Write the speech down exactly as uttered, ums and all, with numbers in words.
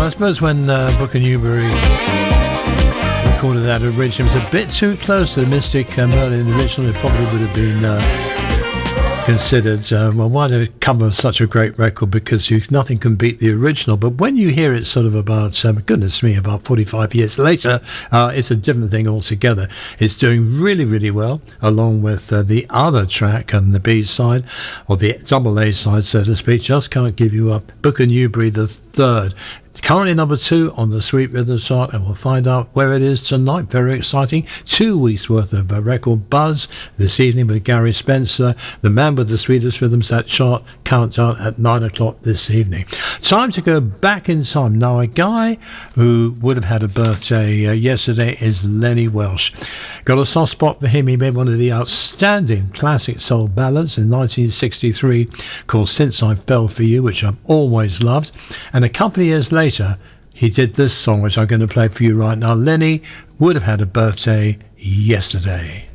I suppose when uh, Booker Newberry recorded that originally, it was a bit too close to the Mystic uh, Merlin original. It probably would have been uh, considered, uh, well, why did it cover such a great record? Because you, nothing can beat the original. But when you hear it sort of about, um, goodness me, about forty-five years later, uh, it's a different thing altogether. It's doing really, really well, along with uh, the other track on the B side, or the double A side, so to speak. Just Can't Give You Up, Booker Newberry the third. Currently number two on the Sweet Rhythm chart, and we'll find out where it is tonight. Very exciting. Two weeks worth of uh, record buzz this evening with Gary Spencer, the man with the sweetest rhythms. That chart countdown at nine o'clock this evening. Time to go back in time. Now, a guy who would have had a birthday uh, yesterday is Lenny Welsh. Got a soft spot for him. He made one of the outstanding classic soul ballads in nineteen sixty-three called Since I Fell For You, which I've always loved. And a couple of years later, he did this song, which I'm going to play for you right now. Lenny would have had a birthday yesterday.